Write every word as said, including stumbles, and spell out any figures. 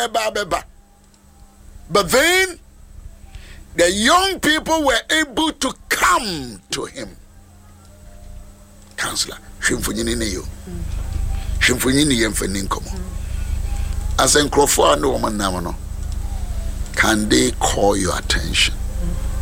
beba beba. But then the young people were able to come to him. Counselor, shimfunyini ne yo. Shimfunyini yemfani nkomo. As en krofo anu woman nam no. Can they call your attention?